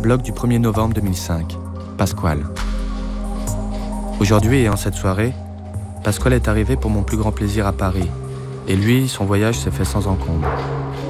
Blog du 1er novembre 2005. Pasquale. Aujourd'hui et en cette soirée, Pasquale est arrivé pour mon plus grand plaisir à Paris. Et lui, son voyage s'est fait sans encombre.